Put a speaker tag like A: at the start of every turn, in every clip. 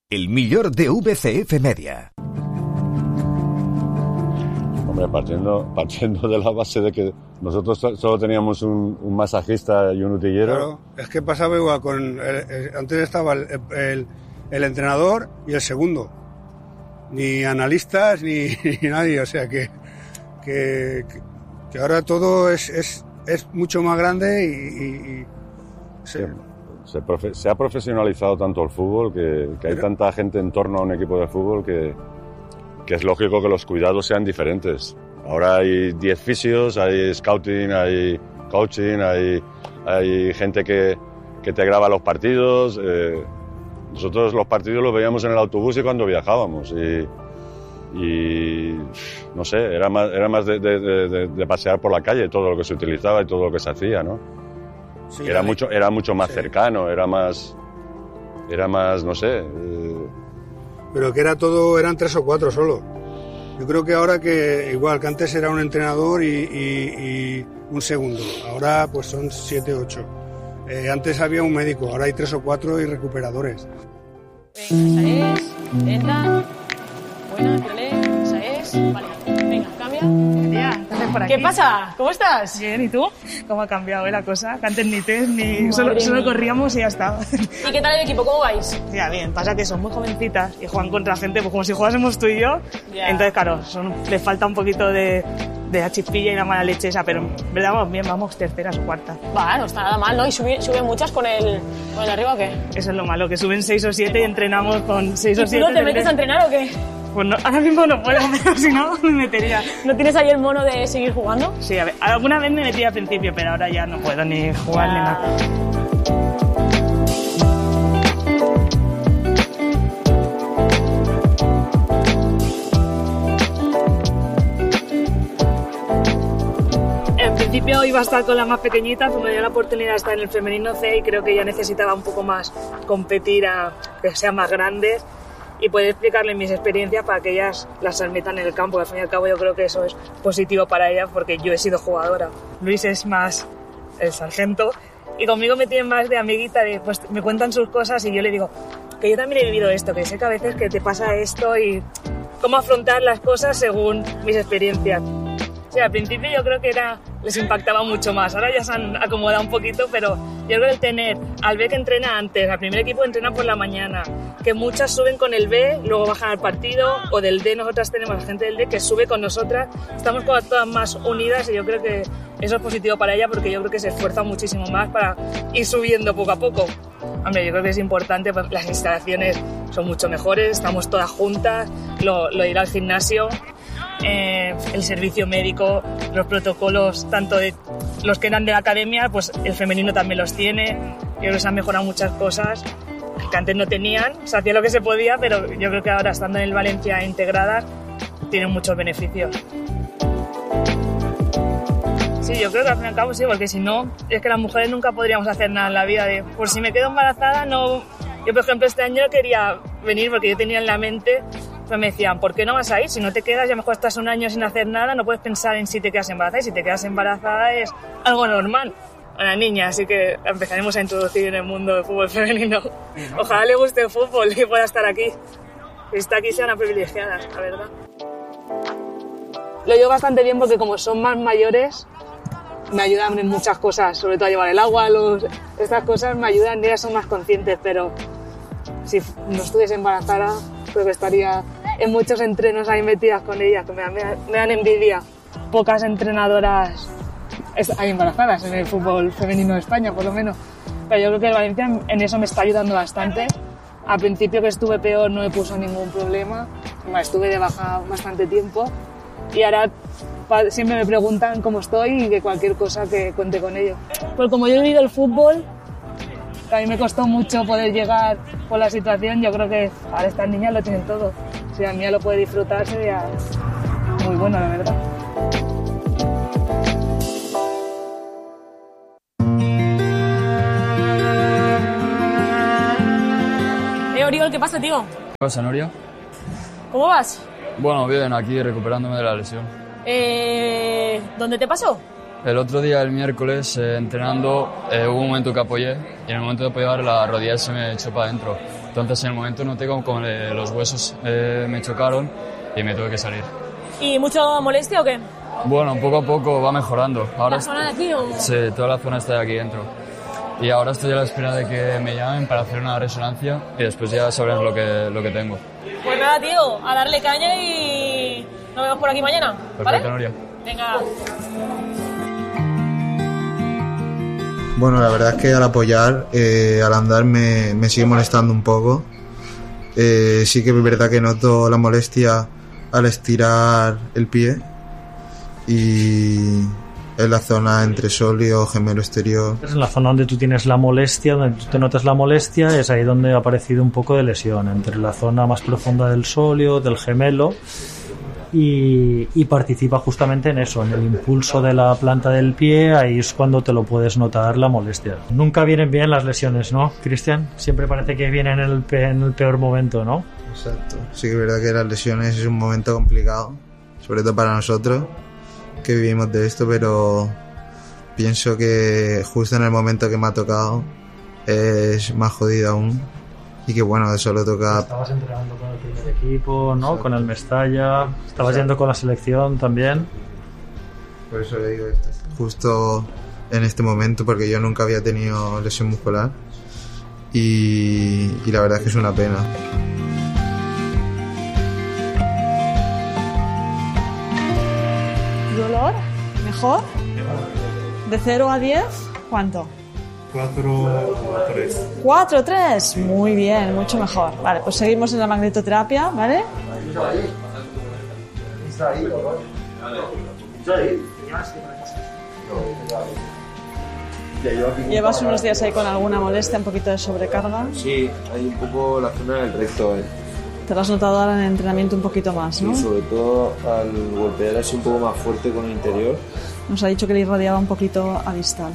A: El millor de VCF Media.
B: Hombre, partiendo de la base de que nosotros solo teníamos un masajista y un utillero.
C: Claro, es que pasaba igual con antes estaba el entrenador y el segundo. Ni analistas ni nadie, o sea que ahora todo es mucho más grande y
B: se ha profesionalizado tanto el fútbol que hay tanta gente en torno a un equipo de fútbol que es lógico que los cuidados sean diferentes. Ahora hay 10 fisios, hay scouting, hay coaching, hay gente que te graba los partidos. Nosotros los partidos los veíamos en el autobús y cuando viajábamos y no sé, era más de pasear por la calle todo lo que se utilizaba y todo lo que se hacía, ¿no? Sí, era mucho más cercano, era más, no sé.
C: Pero que eran 3 o 4 solo. Yo creo que ahora que igual que antes era un entrenador y un segundo, ahora pues son 7 o 8. Antes había un médico, ahora hay 3 o 4 y recuperadores.
D: Venga, esa es, lenta, buena, vale, esa es, vale, venga, cambia.
E: Ya, por aquí.
D: ¿Qué pasa? ¿Cómo estás?
E: Bien, ¿y tú? ¿Cómo ha cambiado la cosa? Que antes ni test, ni solo corríamos y ya está.
D: ¿Y qué tal el equipo? ¿Cómo vais?
E: Ya, bien, pasa que son muy jovencitas y juegan contra gente pues como si jugásemos tú y yo.
D: Ya.
E: Entonces, claro, les falta un poquito de la chispilla y la mala leche esa, pero en verdad vamos bien, vamos terceras o cuartas.
D: Va, no está nada mal, ¿no? ¿Y suben muchas con el de arriba o qué?
E: Eso es lo malo, que suben 6 o 7 y entrenamos con 6 o 7.
D: ¿Y tú no te metes a entrenar o qué?
E: Pues no, ahora mismo no puedo, pero si no me metería.
D: ¿No tienes ahí el mono de seguir jugando?
E: Sí, a ver, alguna vez me metía al principio, pero ahora ya no puedo ni jugar ni nada. En principio iba a estar con la más pequeñita, pero me dio la oportunidad de estar en el femenino C y creo que ella necesitaba un poco más competir a que sean más grandes y poder explicarle mis experiencias para que ellas las transmitan en el campo. Al fin y al cabo yo creo que eso es positivo para ellas porque yo he sido jugadora. Luis es más el sargento y conmigo me tienen más de amiguita, pues me cuentan sus cosas y yo le digo que yo también he vivido esto, que sé que a veces que te pasa esto y cómo afrontar las cosas según mis experiencias. Sí, al principio yo creo que les impactaba mucho más, ahora ya se han acomodado un poquito, pero yo creo que el tener al B que entrena antes, al primer equipo entrena por la mañana, que muchas suben con el B, luego bajan al partido, o del D nosotras tenemos a gente del D que sube con nosotras, estamos como todas más unidas y yo creo que eso es positivo para ella porque yo creo que se esfuerza muchísimo más para ir subiendo poco a poco. Hombre, yo creo que es importante, pues, las instalaciones son mucho mejores, estamos todas juntas, lo de ir al gimnasio, el servicio médico, los protocolos, tanto de los que eran de la academia, pues el femenino también los tiene. Yo creo que se han mejorado muchas cosas que antes no tenían, se hacía lo que se podía, pero yo creo que ahora estando en el Valencia integradas tienen muchos beneficios. Sí, yo creo que al fin y al cabo sí, porque si no, es que las mujeres nunca podríamos hacer nada en la vida. Por si me quedo embarazada, no. Yo, por ejemplo, este año no quería venir porque yo tenía en la mente, pues me decían, ¿por qué no vas a ir? Si no te quedas, ya mejor estás un año sin hacer nada, no puedes pensar en si te quedas embarazada. Y si te quedas embarazada es algo normal a la niña, así que empezaremos a introducir en el mundo del fútbol femenino. Ojalá le guste el fútbol y pueda estar aquí. Si está aquí, sea una privilegiada, la verdad. Lo llevo bastante bien porque como son más mayores, me ayudan en muchas cosas, sobre todo a llevar el agua, estas cosas me ayudan, ellas son más conscientes, pero si no estuviese embarazada, creo que estaría en muchos entrenos ahí metidas con ellas, que me dan envidia. Pocas entrenadoras hay embarazadas en el fútbol femenino de España, por lo menos, pero yo creo que el Valencia en eso me está ayudando bastante. Al principio que estuve peor no me puso ningún problema, estuve de baja bastante tiempo y ahora siempre me preguntan cómo estoy y que cualquier cosa que cuente con ello. Pues como yo he vivido el fútbol, que a mí me costó mucho poder llegar por la situación, yo creo que ahora estas niñas lo tienen todo. Si a mí lo puede disfrutar sería muy bueno, la verdad.
D: Oriol, ¿qué pasa, tío?
F: ¿Qué pasa, Noria?
D: ¿Cómo vas?
F: Bueno, bien, aquí recuperándome de la lesión.
D: ¿Dónde te pasó?
F: El otro día, el miércoles, entrenando, hubo un momento que apoyé y en el momento de apoyar la rodilla se me echó para adentro. Entonces en el momento noté como los huesos me chocaron y me tuve que salir.
D: ¿Y mucho molestia o qué?
F: Bueno, poco a poco va mejorando. Ahora
D: ¿La zona de aquí o...?
F: Sí, toda la zona está de aquí dentro. Y ahora estoy a la espera de que me llamen para hacer una resonancia y después ya sabremos lo que tengo.
D: Pues nada, tío, a darle caña y nos vemos por aquí mañana, ¿vale?
F: Perfecto, Nuria.
D: Venga.
G: Bueno, la verdad es que al apoyar, al andar me sigue molestando un poco. Sí que es verdad que noto la molestia al estirar el pie y en la zona entre sóleo, gemelo exterior.
H: En la zona donde tú tienes la molestia, donde tú te notas la molestia, es ahí donde ha aparecido un poco de lesión, entre la zona más profunda del sóleo, del gemelo, y participa justamente en eso, en el impulso de la planta del pie. Ahí es cuando te lo puedes notar la molestia. Nunca vienen bien las lesiones, ¿no, Cristian? Siempre parece que vienen en el peor momento, ¿no?
G: Exacto. Sí que es verdad que las lesiones es un momento complicado, sobre todo para nosotros que vivimos de esto, pero pienso que justo en el momento que me ha tocado es más jodido aún. Y que bueno, eso lo toca.
H: Estabas entrenando con el primer equipo, ¿no? Exacto. Con el Mestalla. Estabas yendo con la selección también.
G: Por eso le digo esto. Justo en este momento, porque yo nunca había tenido lesión muscular. Y la verdad es que es una pena.
I: ¿Dolor? ¿Mejor? ¿De 0 a 10? ¿Cuánto?
J: 4-3.
I: 4-3, muy bien, mucho mejor. Vale, pues seguimos en la magnetoterapia, ¿vale? ¿Llevas unos días ahí con alguna molestia, un poquito de sobrecarga?
J: Sí, hay un poco la zona del recto.
I: Te lo has notado ahora en el entrenamiento un poquito más, ¿no?
J: Sí, sobre todo al golpear así un poco más fuerte con el interior.
I: Nos ha dicho que le irradiaba un poquito a distal.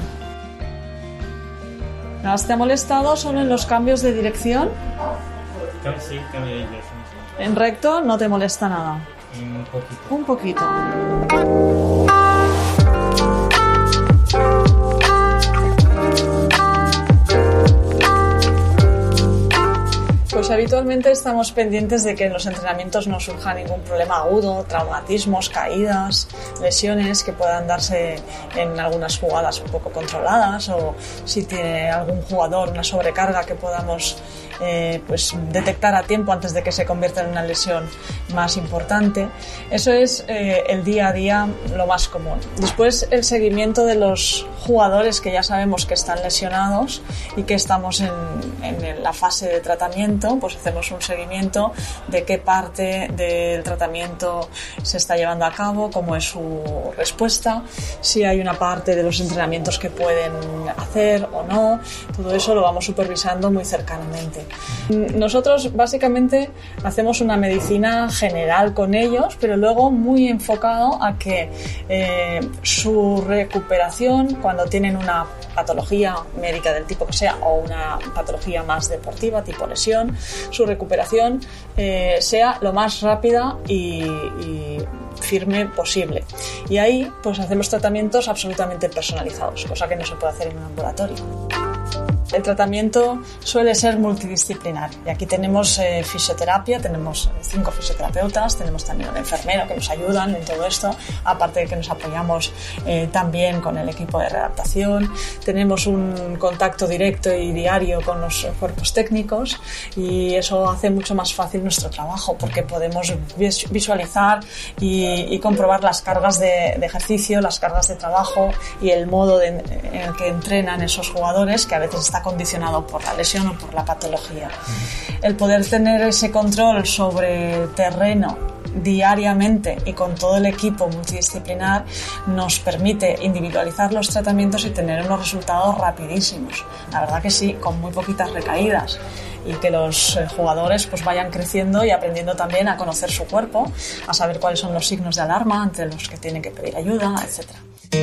I: ¿Te ha molestado solo en los cambios de dirección?
K: Sí, cambio de dirección. Sí.
I: ¿En recto no te molesta nada?
K: Un poquito.
I: Un poquito. Pues habitualmente estamos pendientes de que en los entrenamientos no surja ningún problema agudo, traumatismos, caídas, lesiones que puedan darse en algunas jugadas un poco controladas, o si tiene algún jugador una sobrecarga que podamos pues detectar a tiempo antes de que se convierta en una lesión más importante. Eso es el día a día lo más común. Después, el seguimiento de los jugadores que ya sabemos que están lesionados y que estamos en la fase de tratamiento, pues hacemos un seguimiento de qué parte del tratamiento se está llevando a cabo, cómo es su respuesta, si hay una parte de los entrenamientos que pueden hacer o no. Todo eso lo vamos supervisando muy cercanamente. Nosotros básicamente hacemos una medicina general con ellos, pero luego muy enfocado a que su recuperación, cuando tienen una patología médica del tipo que sea o una patología más deportiva tipo lesión, su recuperación sea lo más rápida y firme posible. Y ahí pues hacemos tratamientos absolutamente personalizados, cosa que no se puede hacer en un ambulatorio. El tratamiento suele ser multidisciplinar y aquí tenemos fisioterapia, tenemos 5 fisioterapeutas, tenemos también un enfermero que nos ayudan en todo esto, aparte de que nos apoyamos también con el equipo de readaptación, tenemos un contacto directo y diario con los cuerpos técnicos y eso hace mucho más fácil nuestro trabajo porque podemos visualizar y comprobar las cargas de ejercicio, las cargas de trabajo y el modo en el que entrenan esos jugadores, que a veces está condicionado por la lesión o por la patología. El poder tener ese control sobre el terreno diariamente y con todo el equipo multidisciplinar nos permite individualizar los tratamientos y tener unos resultados rapidísimos. La verdad que sí, con muy poquitas recaídas, y que los jugadores pues vayan creciendo y aprendiendo también a conocer su cuerpo, a saber cuáles son los signos de alarma ante los que tienen que pedir ayuda, etcétera.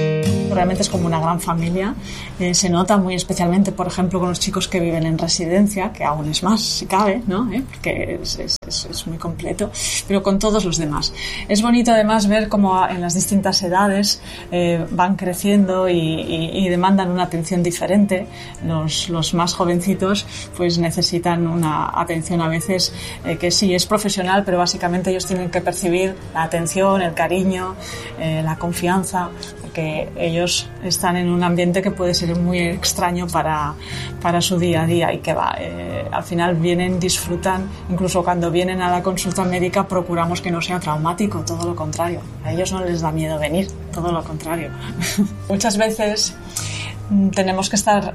I: realmente es como una gran familia. Se nota muy especialmente, por ejemplo, con los chicos que viven en residencia, que aún es más, si cabe, ¿no? Porque es muy completo, pero con todos los demás. Es bonito además ver cómo en las distintas edades van creciendo y demandan una atención diferente. Los más jovencitos pues necesitan una atención a veces que sí es profesional, pero básicamente ellos tienen que percibir la atención, el cariño, la confianza, porque ellos están en un ambiente que puede ser muy extraño para su día a día y que al final vienen, disfrutan, incluso cuando vienen a la consulta médica procuramos que no sea traumático, todo lo contrario. A ellos no les da miedo venir, todo lo contrario. Muchas veces tenemos que estar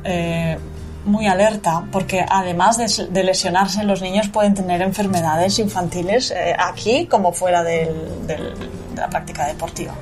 I: muy alerta porque además de lesionarse, los niños pueden tener enfermedades infantiles aquí como fuera de la práctica deportiva.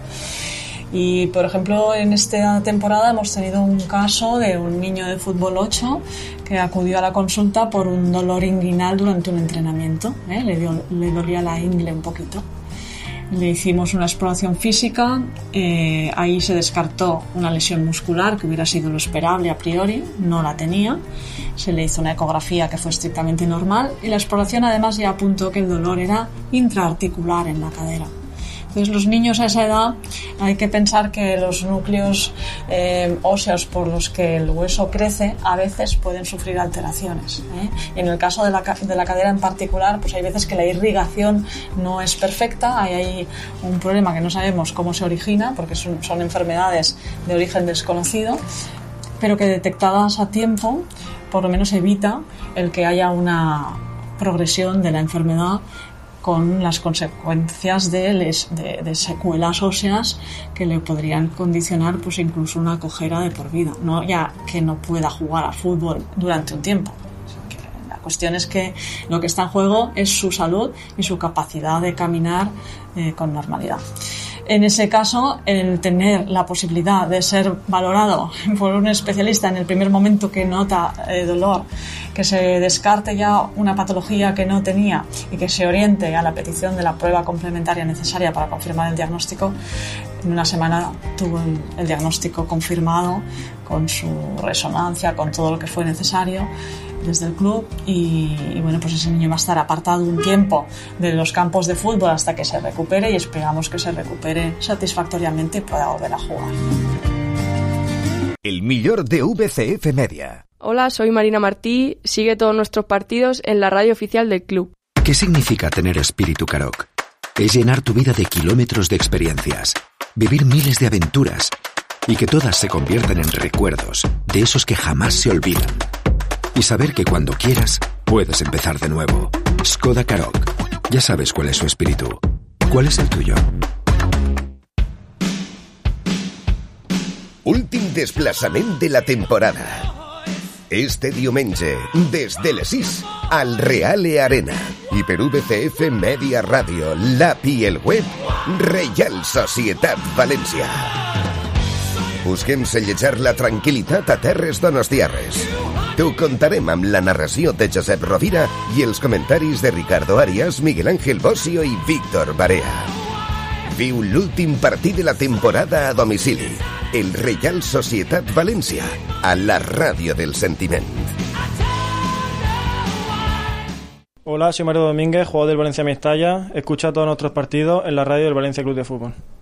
I: Y, por ejemplo, en esta temporada hemos tenido un caso de un niño de fútbol 8 que acudió a la consulta por un dolor inguinal durante un entrenamiento. Le dolía la ingle un poquito. Le hicimos una exploración física, ahí se descartó una lesión muscular que hubiera sido lo esperable a priori, no la tenía. Se le hizo una ecografía que fue estrictamente normal y la exploración además ya apuntó que el dolor era intraarticular en la cadera. Entonces, los niños a esa edad hay que pensar que los núcleos óseos por los que el hueso crece a veces pueden sufrir alteraciones. Y en el caso de la cadera en particular, pues hay veces que la irrigación no es perfecta, hay un problema que no sabemos cómo se origina, porque son enfermedades de origen desconocido, pero que detectadas a tiempo, por lo menos evita el que haya una progresión de la enfermedad con las consecuencias de secuelas óseas que le podrían condicionar pues incluso una cojera de por vida, no ya que no pueda jugar al fútbol durante un tiempo. La cuestión es que lo que está en juego es su salud y su capacidad de caminar con normalidad. En ese caso, el tener la posibilidad de ser valorado por un especialista en el primer momento que nota dolor, que se descarte ya una patología que no tenía y que se oriente a la petición de la prueba complementaria necesaria para confirmar el diagnóstico, en una semana tuvo el diagnóstico confirmado con su resonancia, con todo lo que fue necesario desde el club y bueno, pues ese niño va a estar apartado un tiempo de los campos de fútbol hasta que se recupere y esperamos que se recupere satisfactoriamente y pueda volver a jugar.
A: El millor de VCF Media.
L: Hola, soy Marina Martí, sigue todos nuestros partidos en la radio oficial del club.
M: ¿Qué significa tener espíritu Karoq? Es llenar tu vida de kilómetros de experiencias, vivir miles de aventuras y que todas se conviertan en recuerdos de esos que jamás se olvidan. Y saber que cuando quieras, puedes empezar de nuevo. Skoda Karoq. Ya sabes cuál es su espíritu. ¿Cuál es el tuyo?
A: Últim desplaçament de la temporada. Este diumenge, des de les 6, al Reale Arena. I per VCF Media Ràdio, l'app i el web, Reial Societat València. Busquem sellejar la tranquil·litat a terres donostiarres. T'ho contarem amb la narració de Josep Rovira i els comentaris de Ricardo Arias, Miguel Ángel Bossio i Víctor Barea. Viu l'últim partit de la temporada a domicili. El Reial Societat València, a la ràdio del sentiment.
K: Hola, soy Mario Domínguez, jugador del Valencia Mestalla. Escucha todos nuestros partidos en la radio del Valencia Club de Fútbol.